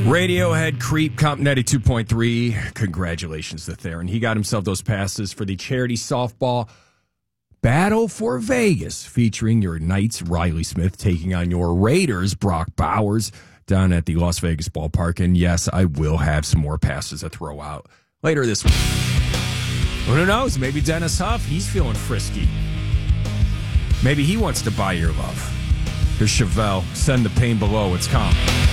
Radiohead, Creep, Comp 92.3. Congratulations to Theron. He got himself those passes for the charity softball Battle for Vegas, featuring your Knights, Riley Smith, taking on your Raiders, Brock Bowers, down at the Las Vegas ballpark. And yes, I will have some more passes to throw out later this week. Well, who knows? Maybe Dennis Huff, he's feeling frisky. Maybe he wants to buy your love. Here's Chevelle. Send the pain below. It's Comp.